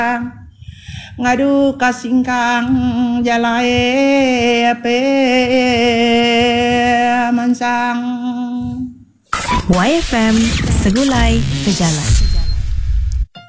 ngadu kasingkang jalae pe mansang. YFM, segulai sejalan.